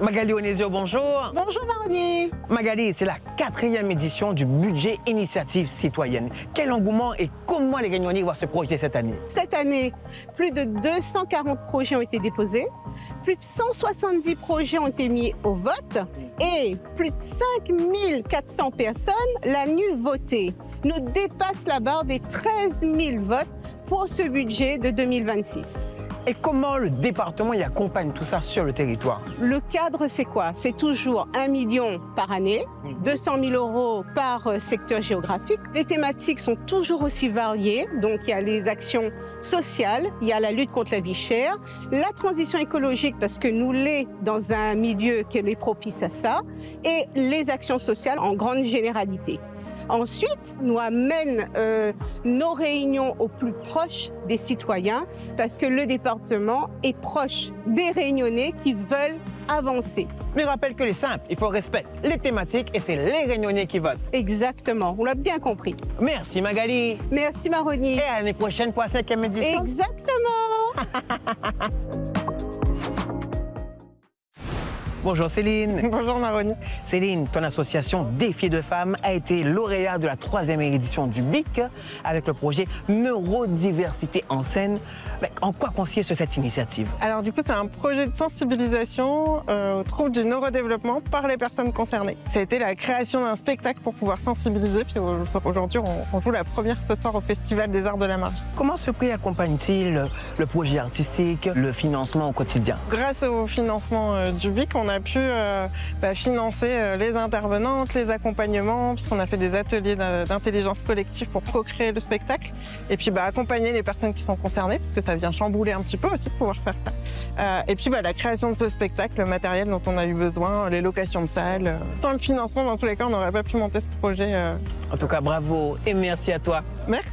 Magali Onesio, bonjour. Bonjour Maroni. Magali, c'est la 4e édition du budget initiative citoyenne. Quel engouement et comment les Réunionnais voient ce projet cette année? Cette année, plus de 240 projets ont été déposés, plus de 170 projets ont été mis au vote et plus de 5400 personnes l'ont voté. Nous dépassons la barre des 13 000 votes pour ce budget de 2026. Et comment le département y accompagne tout ça sur le territoire? Le cadre, c'est quoi? C'est toujours 1 million par année, 200 000 euros par secteur géographique. Les thématiques sont toujours aussi variées. Donc, il y a les actions sociales, il y a la lutte contre la vie chère, la transition écologique, parce que nous l'est dans un milieu qui est propice à ça, et les actions sociales en grande généralité. Ensuite, nous amène nos réunions au plus proche des citoyens parce que le département est proche des Réunionnais qui veulent avancer. Mais rappelle que les simples, il faut respecter les thématiques et c'est les Réunionnais qui votent. Exactement, on l'a bien compris. Merci Magali. Merci Maroni. Et à l'année prochaine pour la 5e édition. Exactement. Bonjour Céline. Bonjour Maroni. Céline, ton association Défi de femmes a été lauréate de la 3e édition du BIC avec le projet Neurodiversité en scène. En quoi consiste cette initiative? Alors du coup, c'est un projet de sensibilisation aux troubles du neurodéveloppement par les personnes concernées. Ça a été la création d'un spectacle pour pouvoir sensibiliser. Puis aujourd'hui, on joue la première ce soir au Festival des Arts de la Marge. Comment ce prix accompagne-t-il le projet artistique, le financement au quotidien? Grâce au financement du BIC, on a pu financer les intervenantes, les accompagnements, puisqu'on a fait des ateliers d'intelligence collective pour co-créer le spectacle. Et puis accompagner les personnes qui sont concernées, parce que ça vient chambouler un petit peu aussi de pouvoir faire ça. Et puis la création de ce spectacle, le matériel dont on a eu besoin, les locations de salles. Sans le financement, dans tous les cas, on n'aurait pas pu monter ce projet. En tout cas, bravo et merci à toi. Merci.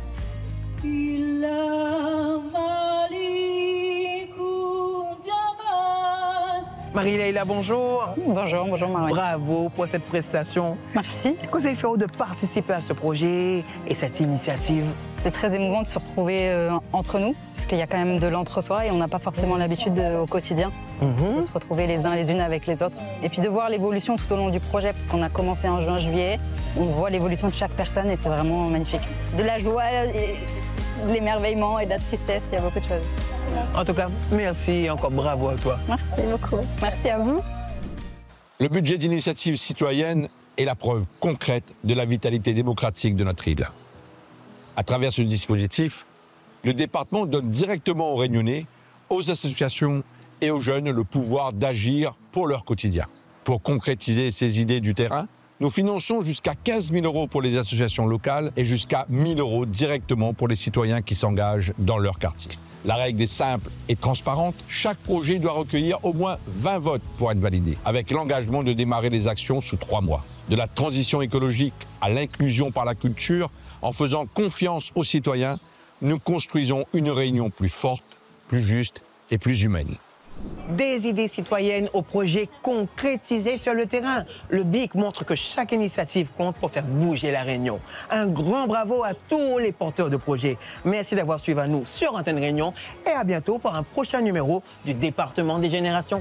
Marie-Leila, bonjour. Bonjour Maroni. Bravo pour cette prestation. Merci. Que vous avez fait de participer à ce projet et cette initiative? C'est très émouvant de se retrouver entre nous, parce qu'il y a quand même de l'entre-soi et on n'a pas forcément l'habitude au quotidien de se retrouver les uns les unes avec les autres. Et puis de voir l'évolution tout au long du projet, parce qu'on a commencé en juin-juillet, on voit l'évolution de chaque personne et c'est vraiment magnifique. De la joie, de l'émerveillement et de la tristesse, il y a beaucoup de choses. En tout cas, merci et encore bravo à toi. Merci beaucoup. Merci à vous. Le budget d'initiative citoyenne est la preuve concrète de la vitalité démocratique de notre île. À travers ce dispositif, le département donne directement aux Réunionnais, aux associations et aux jeunes le pouvoir d'agir pour leur quotidien. Pour concrétiser ces idées du terrain, nous finançons jusqu'à 15 000 euros pour les associations locales et jusqu'à 1 000 euros directement pour les citoyens qui s'engagent dans leur quartier. La règle est simple et transparente. Chaque projet doit recueillir au moins 20 votes pour être validé, avec l'engagement de démarrer les actions sous 3 mois. De la transition écologique à l'inclusion par la culture, en faisant confiance aux citoyens, nous construisons une Réunion plus forte, plus juste et plus humaine. Des idées citoyennes aux projets concrétisés sur le terrain. Le BIC montre que chaque initiative compte pour faire bouger la Réunion. Un grand bravo à tous les porteurs de projets. Merci d'avoir suivi à nous sur Antenne Réunion et à bientôt pour un prochain numéro du Département des Générations.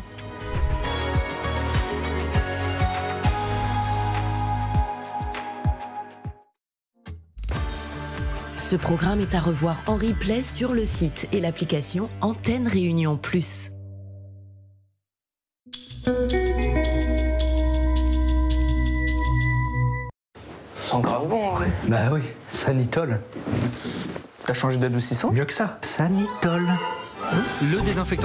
Ce programme est à revoir en replay sur le site et l'application Antenne Réunion Plus. Ça sent grave bon, ouais. Bah oui, Sanitol. T'as changé d'adoucissant? Mieux que ça, Sanitol. Le désinfectant